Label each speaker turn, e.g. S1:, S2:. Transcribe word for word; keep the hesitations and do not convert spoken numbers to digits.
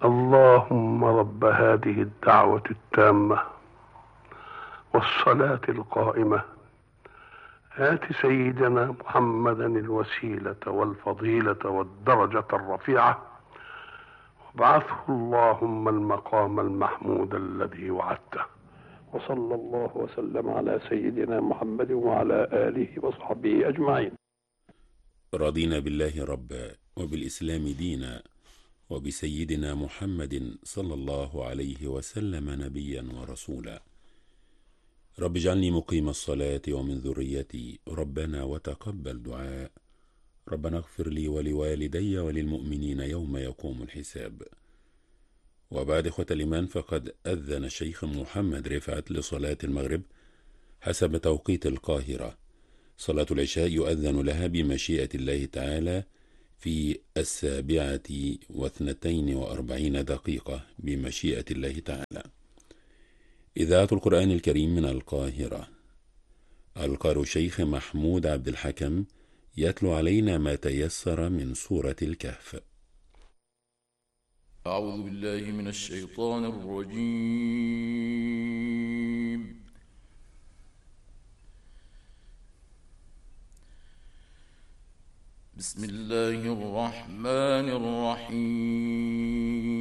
S1: اللهم رب هذه الدعوة التامة والصلاة القائمة آت سيدنا محمدا الوسيلة والفضيلة والدرجة الرفيعة وابعثه اللهم المقام المحمود الذي وعدته. وصلى الله وسلم على سيدنا محمد وعلى آله وصحبه أجمعين.
S2: رضينا بالله ربا وبالإسلام دينا وبسيدنا محمد صلى الله عليه وسلم نبيا ورسولا. رب اجعلني مقيم الصلاة ومن ذريتي ربنا وتقبل دعاء. ربنا اغفر لي ولوالدي وللمؤمنين يوم يقوم الحساب. وبعد إخوة الإيمان، فقد أذن الشيخ محمد رفعت لصلاة المغرب حسب توقيت القاهرة. صلاة العشاء يؤذن لها بمشيئة الله تعالى في السابعة واثنتين وأربعين دقيقة بمشيئة الله تعالى. إذاعة القرآن الكريم من القاهرة. القارئ الشيخ محمود عبد الحكم يتلو علينا ما تيسر من سورة الكهف.
S3: أعوذ بالله من الشيطان الرجيم. بسم الله الرحمن الرحيم.